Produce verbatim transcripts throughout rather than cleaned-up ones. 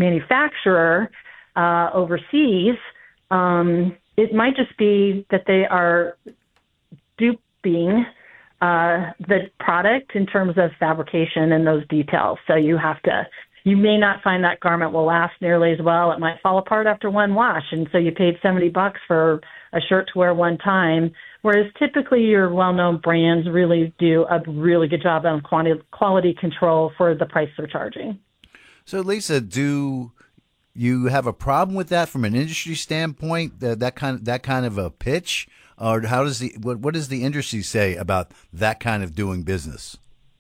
manufacturer uh, overseas, um, it might just be that they are duping uh, the product in terms of fabrication and those details. So you have to, you may not find that garment will last nearly as well. It might fall apart after one wash. And so you paid seventy bucks for a shirt to wear one time. Whereas typically your well-known brands really do a really good job on quantity, quality control for the price they're charging. So Lisa, do you have a problem with that from an industry standpoint, that, that kind of, that kind of a pitch? Or how does the what, what does the industry say about that kind of doing business?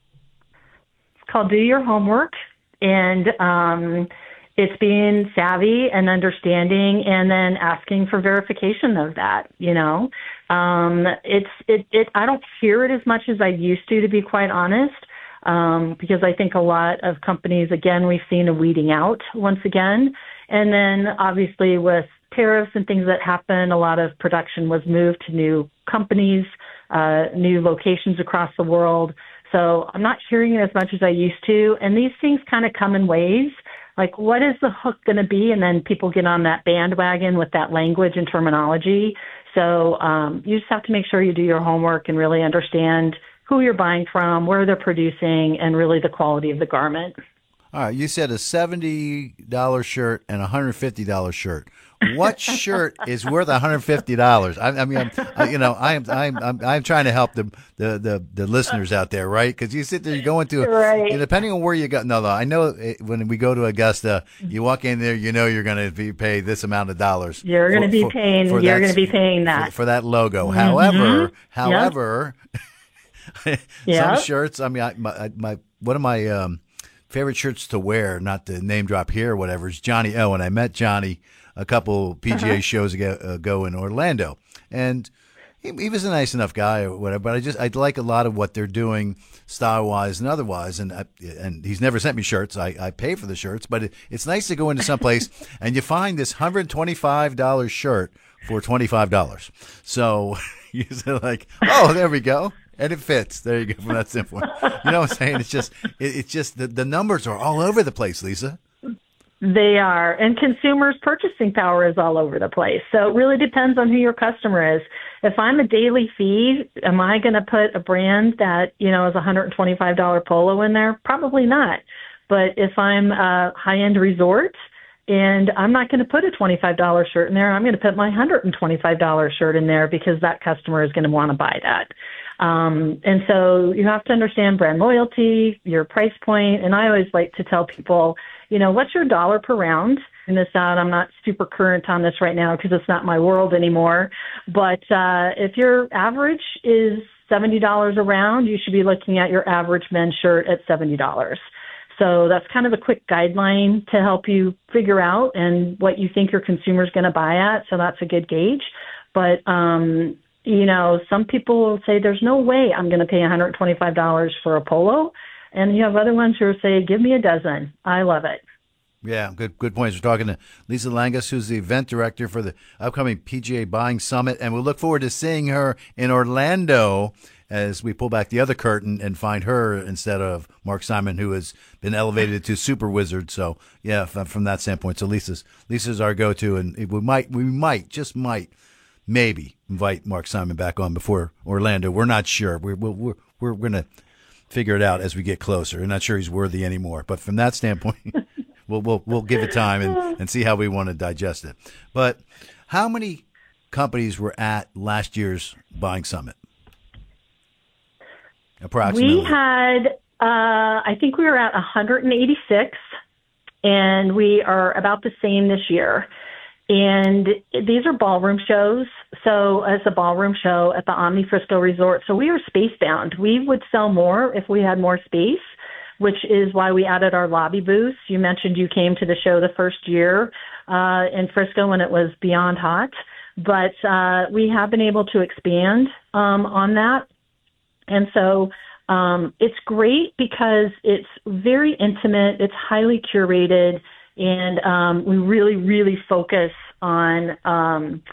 It's called do your homework, and um, it's being savvy and understanding, and then asking for verification of that. You know, um, it's it, it. I don't hear it as much as I used to, to be quite honest, um, because I think a lot of companies, again, we've seen a weeding out once again, and then obviously with tariffs and things that happen, a lot of production was moved to new companies, uh, new locations across the world. So I'm not hearing it as much as I used to. And these things kind of come in waves. Like, what is the hook going to be? And then people get on that bandwagon with that language and terminology. So um, you just have to make sure you do your homework and really understand who you're buying from, where they're producing, and really the quality of the garment. All right, you said a seventy dollars shirt and a one hundred fifty dollars shirt. What shirt is worth one hundred fifty dollars? I, I mean, I'm, I, you know, I'm, I'm, I'm, I'm trying to help the, the, the, the listeners out there, right? Because you sit there, you go into, right. you know, depending on where you go. No, no, I know it, when we go to Augusta, you walk in there, you know, you're going to be paid this amount of dollars. You're going to be for, paying. For you're going to be paying that for, for that logo. Mm-hmm. However, however, yep. some shirts. I mean, I, my, my, one of my um, favorite shirts to wear, not to name drop here or whatever, is Johnny O. And I met Johnny a couple P G A uh-huh. shows ago, ago in Orlando, and he, he was a nice enough guy or whatever. But I just I like a lot of what they're doing style wise and otherwise. And I, and he's never sent me shirts. I, I pay for the shirts, but it, it's nice to go into some place and you find this one hundred twenty-five dollars shirt for twenty-five dollars. So you're like, oh, there we go. And it fits. There you go. From that standpoint, you know what I'm saying? It's just it, it's just the, the numbers are all over the place, Lisa. They are. And consumers' purchasing power is all over the place. So it really depends on who your customer is. If I'm a daily fee, am I going to put a brand that, you know, is a one hundred twenty-five dollars polo in there? Probably not. But if I'm a high-end resort and I'm not going to put a twenty-five dollars shirt in there, I'm going to put my one hundred twenty-five dollars shirt in there because that customer is going to want to buy that. Um, and so you have to understand brand loyalty, your price point. And I always like to tell people, you know, what's your dollar per round? And this out, I'm not super current on this right now because it's not my world anymore. But uh, if your average is seventy dollars a round, you should be looking at your average men's shirt at seventy dollars. So that's kind of a quick guideline to help you figure out and what you think your consumer is going to buy at. So that's a good gauge. But, um, you know, some people will say there's no way I'm going to pay one hundred twenty-five dollars for a polo. And you have other ones who say, give me a dozen. I love it. Yeah, good good points. We're talking to Lisa Langus, who's the event director for the upcoming P G A Buying Summit, and we'll look forward to seeing her in Orlando as we pull back the other curtain and find her instead of Mark Simon, who has been elevated to super wizard. So, yeah, from, from that standpoint, so Lisa's Lisa's our go-to, and we might we might just might maybe invite Mark Simon back on before Orlando. We're not sure. We're we're we're, we're going to figure it out as we get closer. We're not sure he's worthy anymore, but from that standpoint. We'll, we'll we'll give it time and, and see how we want to digest it. But how many companies were at last year's Buying Summit? Approximately. We had, uh, I think we were at one hundred eighty-six, and we are about the same this year. And these are ballroom shows. So as a ballroom show at the Omni Frisco Resort, so we are space bound. We would sell more if we had more space, which is why we added our lobby booth. You mentioned you came to the show the first year uh, in Frisco when it was beyond hot, but uh, we have been able to expand um, on that. And so um, it's great because it's very intimate, it's highly curated, and um, we really, really focus on um,